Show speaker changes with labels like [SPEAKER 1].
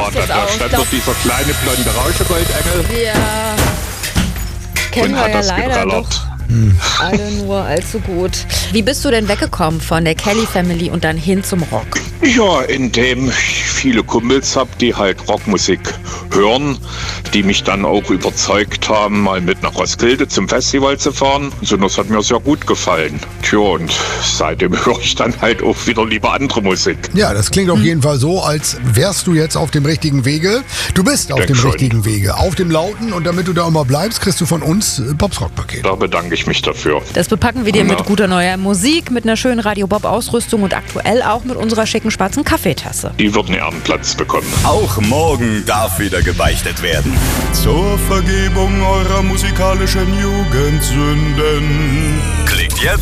[SPEAKER 1] da stand doch dieser kleine blonde Rauschegoldengel.
[SPEAKER 2] Ja. Kennen
[SPEAKER 1] Und
[SPEAKER 2] wir
[SPEAKER 1] hat
[SPEAKER 2] ja
[SPEAKER 1] das
[SPEAKER 2] leider
[SPEAKER 1] geballert.
[SPEAKER 2] doch alle nur allzu gut. Wie bist du denn weggekommen von der Kelly Family und dann hin zum Rock?
[SPEAKER 1] Ja, indem ich viele Kumpels habe, die halt Rockmusik hören, die mich dann auch überzeugt haben, mal mit nach Roskilde zum Festival zu fahren. So, das hat mir sehr gut gefallen. Tja, und seitdem höre ich dann halt auch wieder lieber andere Musik.
[SPEAKER 3] Ja, das klingt auf jeden Fall so, als wärst du jetzt auf dem richtigen Wege. Du bist auf dem richtigen Wege, auf dem Lauten, und damit du da immer bleibst, kriegst du von uns Bobs Rock-Paket.
[SPEAKER 1] Da bedanke ich mich dafür.
[SPEAKER 2] Das bepacken wir dir mit guter neuer Musik, mit einer schönen Radio Bob Ausrüstung und aktuell auch mit unserer schicken schwarzen Kaffeetasse.
[SPEAKER 1] Die wird einen Ehrenplatz bekommen.
[SPEAKER 4] Auch morgen darf wieder gebeichtet werden. Zur Vergebung eurer musikalischen Jugendsünden. Klingt